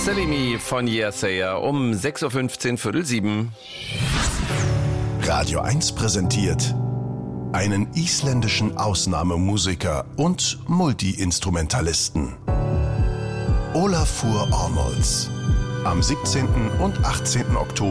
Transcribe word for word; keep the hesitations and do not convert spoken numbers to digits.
Silly Me von Yesayer um sechs Uhr fünfzehn, Viertel sieben. Radio eins präsentiert einen isländischen Ausnahmemusiker und Multi-Instrumentalisten. Olafur Arnolds. Am siebzehnten und achtzehnten Oktober